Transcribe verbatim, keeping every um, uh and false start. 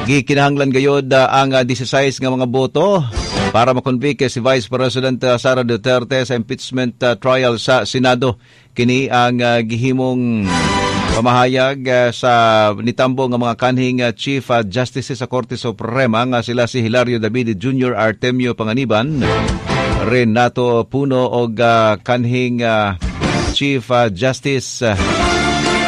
gikinahanglan gayod uh, ang uh, sixteen nga mga boto para makonvict si Vice President uh, Sara Duterte sa impeachment uh, trial sa Senado. Kini ang uh, gihimong pamahayag uh, sa nitambo nga mga kanhing uh, Chief uh, Justice sa Korte Suprema nga sila si Hilario David Junior, Artemio Panganiban, Renato Puno og uh, kanhing uh, Chief uh, Justice uh,